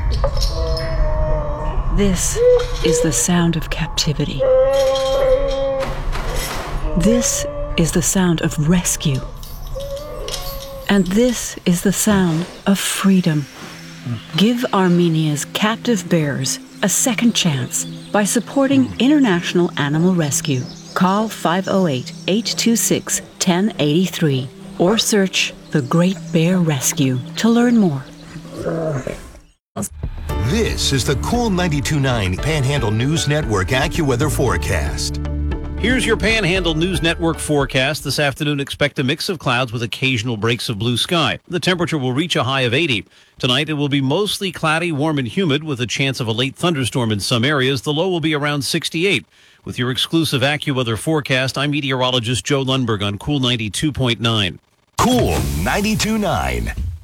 This is the sound of captivity. This is the sound of rescue. And this is the sound of freedom. Give Armenia's captive bears a second chance by supporting International Animal Rescue. Call 508-826-1083 or search The Great Bear Rescue to learn more. This is the Cool 92.9 Panhandle News Network AccuWeather forecast. Here's your Panhandle News Network forecast. This afternoon, expect a mix of clouds with occasional breaks of blue sky. The temperature will reach a high of 80. Tonight, it will be mostly cloudy, warm, and humid with a chance of a late thunderstorm in some areas. The low will be around 68. With your exclusive AccuWeather forecast, I'm meteorologist Joe Lundberg on Cool 92.9. Cool 92.9.